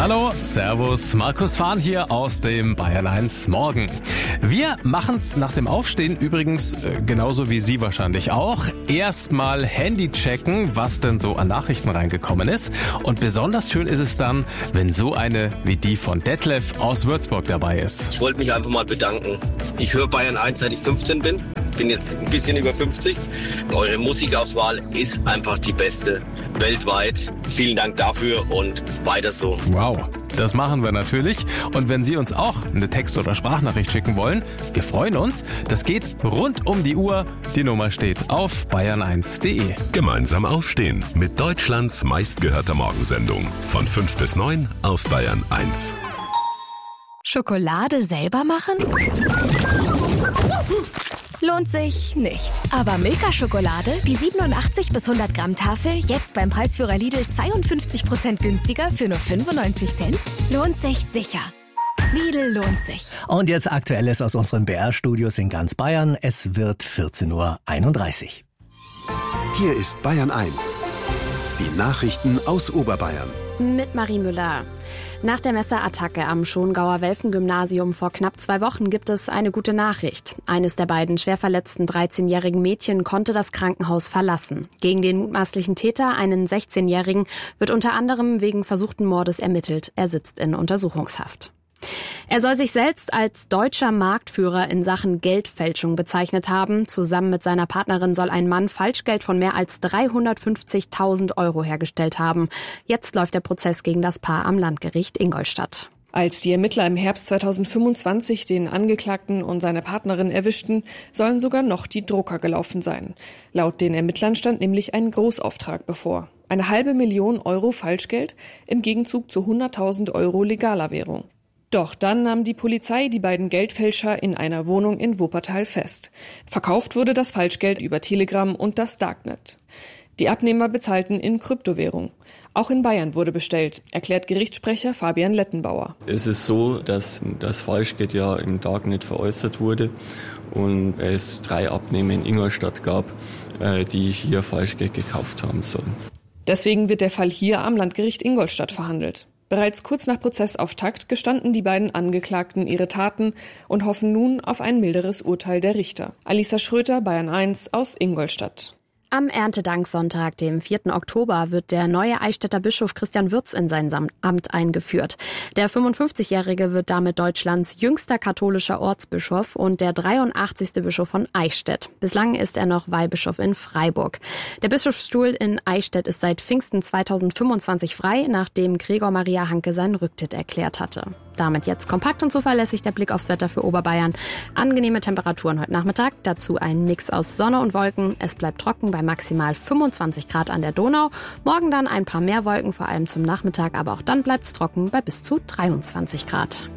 Hallo, servus, Markus Fahn hier aus dem Bayern 1 Morgen. Wir machen's nach dem Aufstehen übrigens genauso wie Sie wahrscheinlich auch. Erstmal Handy checken, was denn so an Nachrichten reingekommen ist. Und besonders schön ist es dann, wenn so eine wie die von Detlef aus Würzburg dabei ist. Ich wollte mich einfach mal bedanken. Ich höre Bayern 1, seit ich 15 bin. Bin jetzt ein bisschen über 50. Eure Musikauswahl ist einfach die beste weltweit. Vielen Dank dafür und weiter so. Wow, das machen wir natürlich. Und wenn Sie uns auch eine Text- oder Sprachnachricht schicken wollen, wir freuen uns. Das geht rund um die Uhr. Die Nummer steht auf bayern1.de. Gemeinsam aufstehen mit Deutschlands meistgehörter Morgensendung. Von 5 bis 9 auf Bayern 1. Schokolade selber machen? Lohnt sich nicht. Aber Milka-Schokolade, die 87 bis 100 Gramm Tafel, jetzt beim Preisführer Lidl 52% günstiger für nur 95 Cent? Lohnt sich sicher. Lidl lohnt sich. Und jetzt Aktuelles aus unseren BR-Studios in ganz Bayern. Es wird 14:31 Uhr. Hier ist Bayern 1. Die Nachrichten aus Oberbayern. Mit Marie Müller. Nach der Messerattacke am Schongauer Welfengymnasium vor knapp 2 Wochen gibt es eine gute Nachricht. Eines der beiden schwer verletzten 13-jährigen Mädchen konnte das Krankenhaus verlassen. Gegen den mutmaßlichen Täter, einen 16-jährigen, wird unter anderem wegen versuchten Mordes ermittelt. Er sitzt in Untersuchungshaft. Er soll sich selbst als deutscher Marktführer in Sachen Geldfälschung bezeichnet haben. Zusammen mit seiner Partnerin soll ein Mann Falschgeld von mehr als 350.000 Euro hergestellt haben. Jetzt läuft der Prozess gegen das Paar am Landgericht Ingolstadt. Als die Ermittler im Herbst 2025 den Angeklagten und seine Partnerin erwischten, sollen sogar noch die Drucker gelaufen sein. Laut den Ermittlern stand nämlich ein Großauftrag bevor. 500.000 Euro Falschgeld im Gegenzug zu 100.000 Euro legaler Währung. Doch dann nahm die Polizei die beiden Geldfälscher in einer Wohnung in Wuppertal fest. Verkauft wurde das Falschgeld über Telegram und das Darknet. Die Abnehmer bezahlten in Kryptowährung. Auch in Bayern wurde bestellt, erklärt Gerichtssprecher Fabian Lettenbauer. Es ist so, dass das Falschgeld ja im Darknet veräußert wurde und es 3 Abnehmer in Ingolstadt gab, die hier Falschgeld gekauft haben sollen. Deswegen wird der Fall hier am Landgericht Ingolstadt verhandelt. Bereits kurz nach Prozessauftakt gestanden die beiden Angeklagten ihre Taten und hoffen nun auf ein milderes Urteil der Richter. Alisa Schröter, Bayern 1 aus Ingolstadt. Am Erntedanksonntag, dem 4. Oktober, wird der neue Eichstätter Bischof Christian Würz in sein Amt eingeführt. Der 55-Jährige wird damit Deutschlands jüngster katholischer Ortsbischof und der 83. Bischof von Eichstätt. Bislang ist er noch Weihbischof in Freiburg. Der Bischofsstuhl in Eichstätt ist seit Pfingsten 2025 frei, nachdem Gregor Maria Hanke seinen Rücktritt erklärt hatte. Damit jetzt kompakt und zuverlässig der Blick aufs Wetter für Oberbayern. Angenehme Temperaturen heute Nachmittag, dazu ein Mix aus Sonne und Wolken. Es bleibt trocken bei maximal 25 Grad an der Donau. Morgen dann ein paar mehr Wolken, vor allem zum Nachmittag, aber auch dann bleibt es trocken bei bis zu 23 Grad.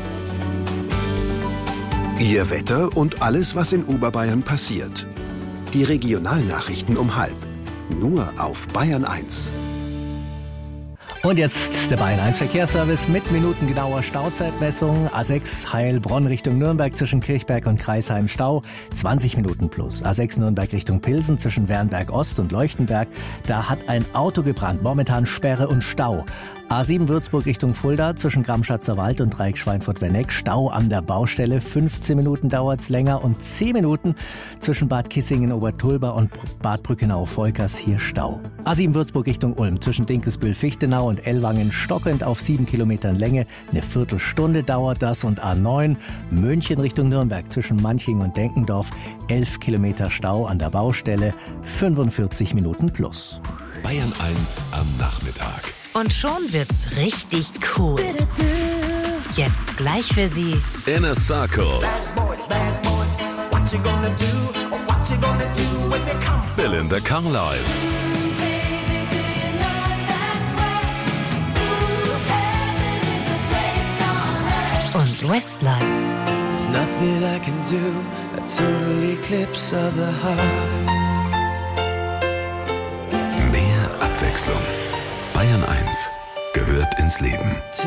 Ihr Wetter und alles, was in Oberbayern passiert. Die Regionalnachrichten um 12:30. Nur auf Bayern 1. Und jetzt der Bayern 1 Verkehrsservice mit minutengenauer Stauzeitmessung. A6 Heilbronn Richtung Nürnberg zwischen Kirchberg und Kreisheim Stau, 20 Minuten plus. A6 Nürnberg Richtung Pilsen zwischen Wernberg Ost und Leuchtenberg. Da hat ein Auto gebrannt, momentan Sperre und Stau. A7 Würzburg Richtung Fulda zwischen Gramschatzer Wald und Dreieck Schweinfurt-Werneck. Stau an der Baustelle, 15 Minuten dauert's länger und 10 Minuten zwischen Bad Kissingen Obertulba und Bad Brückenau-Volkers hier Stau. A7 Würzburg Richtung Ulm zwischen Dinkelsbühl-Fichtenau und Ellwangen stockend auf 7 Kilometern Länge. Eine Viertelstunde dauert das. Und A9 München Richtung Nürnberg zwischen Manching und Denkendorf. 11 Kilometer Stau an der Baustelle, 45 Minuten plus. Bayern 1 am Nachmittag. Und schon wird's richtig cool. Jetzt gleich für Sie Inner Circle. Belinda Carlisle. und Westlife. There's nothing I can do, a total eclipse of the heart. Mehr Abwechslung. Bayern 1 gehört ins Leben.